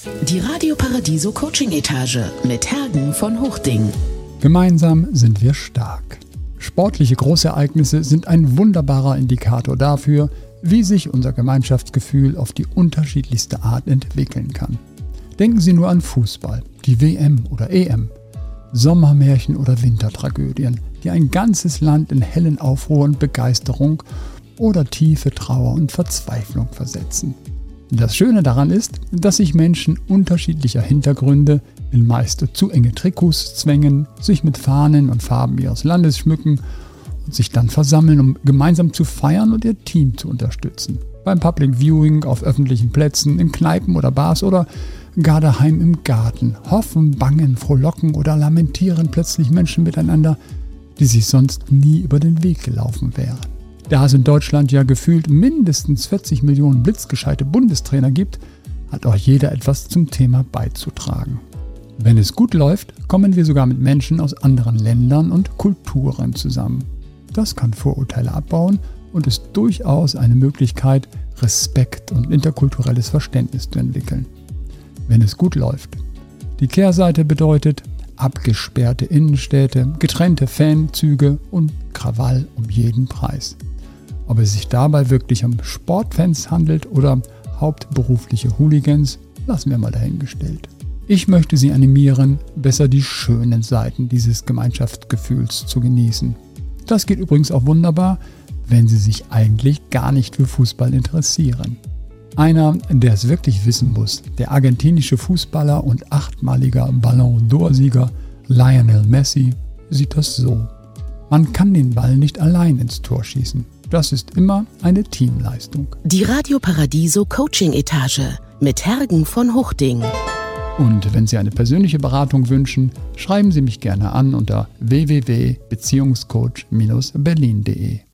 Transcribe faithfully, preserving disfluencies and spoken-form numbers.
Die Radio Paradiso Coaching Etage mit Hergen von Huchting. Gemeinsam sind wir stark. Sportliche Großereignisse sind ein wunderbarer Indikator dafür, wie sich unser Gemeinschaftsgefühl auf die unterschiedlichste Art entwickeln kann. Denken Sie nur an Fußball, die W M oder E M, Sommermärchen oder Wintertragödien, die ein ganzes Land in hellen Aufruhr und Begeisterung oder tiefe Trauer und Verzweiflung versetzen. Das Schöne daran ist, dass sich Menschen unterschiedlicher Hintergründe in meist zu enge Trikots zwängen, sich mit Fahnen und Farben ihres Landes schmücken und sich dann versammeln, um gemeinsam zu feiern und ihr Team zu unterstützen. Beim Public Viewing auf öffentlichen Plätzen, in Kneipen oder Bars oder gar daheim im Garten. Hoffen, bangen, frohlocken oder lamentieren plötzlich Menschen miteinander, die sich sonst nie über den Weg gelaufen wären. Da es in Deutschland ja gefühlt mindestens vierzig Millionen blitzgescheite Bundestrainer gibt, hat auch jeder etwas zum Thema beizutragen. Wenn es gut läuft, kommen wir sogar mit Menschen aus anderen Ländern und Kulturen zusammen. Das kann Vorurteile abbauen und ist durchaus eine Möglichkeit, Respekt und interkulturelles Verständnis zu entwickeln. Wenn es gut läuft. Die Kehrseite bedeutet abgesperrte Innenstädte, getrennte Fanzüge und Krawall um jeden Preis. Ob es sich dabei wirklich um Sportfans handelt oder hauptberufliche Hooligans, lassen wir mal dahingestellt. Ich möchte Sie animieren, besser die schönen Seiten dieses Gemeinschaftsgefühls zu genießen. Das geht übrigens auch wunderbar, wenn Sie sich eigentlich gar nicht für Fußball interessieren. Einer, der es wirklich wissen muss, der argentinische Fußballer und achtmaliger Ballon d'Or-Sieger Lionel Messi, sieht das so. Man kann den Ball nicht allein ins Tor schießen. Das ist immer eine Teamleistung. Die Radio Paradiso Coaching Etage mit Hergen von Huchting. Und wenn Sie eine persönliche Beratung wünschen, schreiben Sie mich gerne an unter w w w punkt beziehungscoach Bindestrich berlin punkt de.